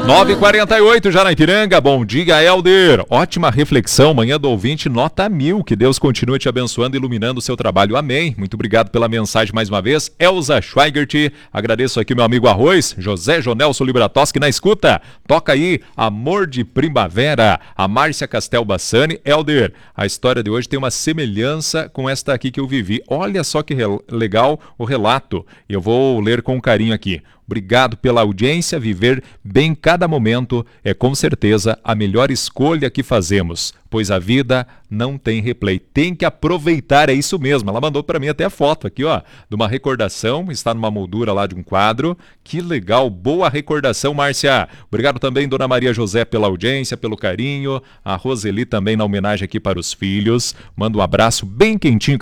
9h48 já na Ipiranga. Bom dia, Helder. Ótima reflexão, manhã do ouvinte, nota 1000. Que Deus continue te abençoando e iluminando o seu trabalho. Amém. Muito obrigado pela mensagem mais uma vez. Elza Schweigert. Agradeço aqui meu amigo Arroz. José Jonelson Libratoski na escuta. Toca aí, Amor de Primavera. A Márcia Castel Bassani. Helder, a história de hoje tem uma semelhança com esta aqui que eu vivi. Olha só que legal o relato. Eu vou ler com carinho aqui. Obrigado pela audiência. Viver bem cada momento é com certeza a melhor escolha que fazemos, pois a vida não tem replay. Tem que aproveitar, é isso mesmo. Ela mandou para mim até a foto aqui, ó, de uma recordação, está numa moldura lá de um quadro. Que legal, boa recordação, Márcia. Obrigado também, Dona Maria José, pela audiência, pelo carinho. A Roseli também na homenagem aqui para os filhos. Manda um abraço bem quentinho.